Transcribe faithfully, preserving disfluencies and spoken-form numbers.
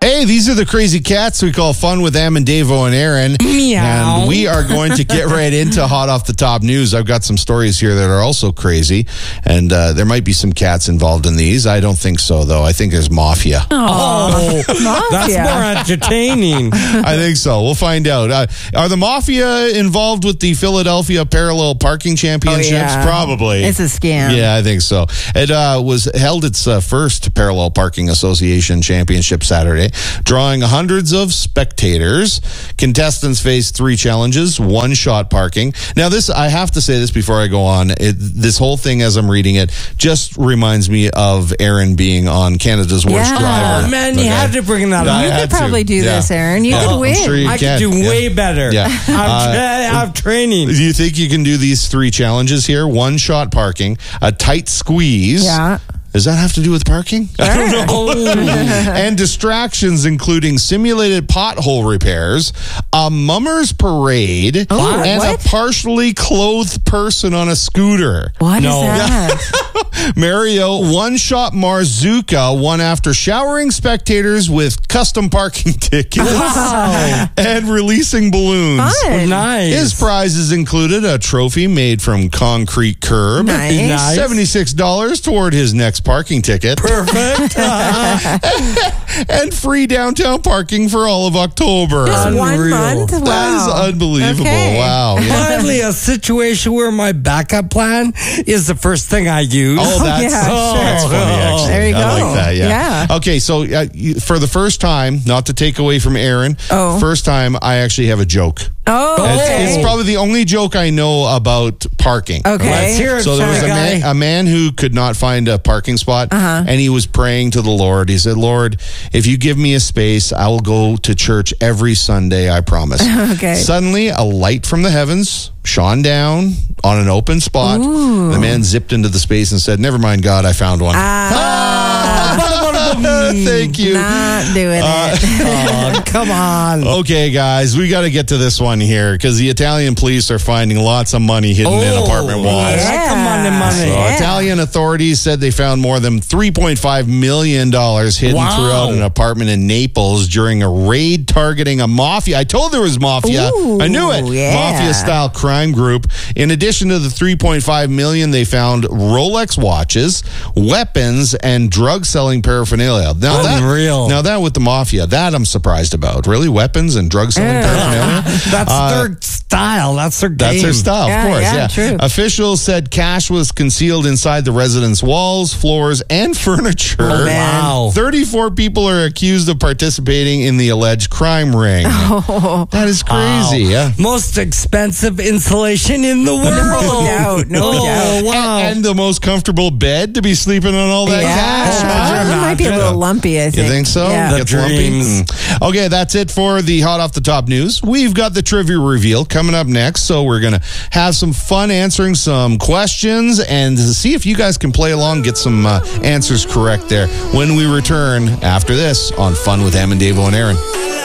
Hey, these are the crazy cats we call Fun with Em and Davo and Aaron. Meow. And we are going to get right into hot off the top news. I've got some stories here that are also crazy, and uh, there might be some cats involved in these. I don't think so, though. I think there's mafia. Oh, that's Mafia. more entertaining. I think so. We'll find out. Uh, are the mafia involved with the Philadelphia Parallel Parking Championships? Oh, yeah. Probably. It's a scam. Yeah, I think so. It uh, was held its uh, first Parallel Parking Association Championship Saturday, drawing hundreds of spectators. Contestants faced three challenges, one-shot parking. Now, this, I have to say this before I go on. It, this whole thing, as I'm reading it, just reminds me of Aaron being on Canada's Worst Yeah. Driver. Oh, man, you Okay. had to bring that I up. You had could to. probably do Yeah. this, Aaron. You Yeah, could I'm win. sure you I can. could do Yeah. way better. Yeah. I'm Uh, tra- I have training. Do you think you can do these three challenges here? One shot parking, a tight squeeze. Yeah. Does that have to do with parking? I don't know. And distractions, including simulated pothole repairs, a mummer's parade, Oh, and what? a partially clothed person on a scooter. What is No. that? Mario one-shot Marzuka won after showering spectators with custom parking tickets and releasing balloons. Fun. Nice. His prizes included a trophy made from concrete curb, Nice. Nice. seventy-six dollars toward his next parking ticket, Perfect. and free downtown parking for all of October. Just one Unreal. month? Wow. That is unbelievable. Okay. Wow. Yeah. Finally, a situation where my backup plan is the first thing I use. Oh, that's, yeah, sure. that's funny, actually. There you I go. like that, yeah. Yeah. Okay, so uh, you- for the first time, not to take away from Aaron, Oh. first time I actually have a joke. Oh, It's, okay. it's probably the only joke I know about parking. Okay. Let's hear it, So there was a guy. man, a man who could not find a parking spot, Uh-huh. and he was praying to the Lord. He said, Lord, if you give me a space, I will go to church every Sunday, I promise. Okay. Suddenly, a light from the heavens shone down on an open spot. The man zipped into the space and said, never mind, God, I found one. Thank you. Not doing it. Oh, come on. Okay, guys, we got to get to this one here because the Italian police are finding lots of money hidden in apartment walls. Yeah. Come on, the money. So Yeah. Italian authorities said they found more than three point five million dollars hidden Wow. throughout an apartment in Naples during a raid targeting a mafia. I told there was mafia. Ooh, I knew it. yeah. Mafia-style crime group. In addition to the three point five million dollars, they found Rolex watches, weapons, and drug-selling paraphernalia. Now that, Unreal. now that with the mafia, that I'm surprised about. Really? Weapons and drug-selling paraphernalia? That's Uh, their style. That's their game. That's their style, Yeah, of course. yeah, Yeah, true. Officials said cash was concealed inside the residence walls, floors, and furniture. Oh, wow. thirty-four people are accused of participating in the alleged crime ring. Oh. That is crazy. Yeah. Most expensive insulation in the world. No doubt. No oh, doubt. wow. And the most comfortable bed to be sleeping on all that cash. Yeah. It might be a little lumpy, I think. You think so? Yeah. The Gets lumpy? dreams. Mm. Okay, that's it for the hot off the top news. We've got the trivia reveal coming up next, so we're going to have some fun answering some questions and see if you guys can play along, get some uh, answers correct there when we return after this on Fun with Em and Davo and Aaron.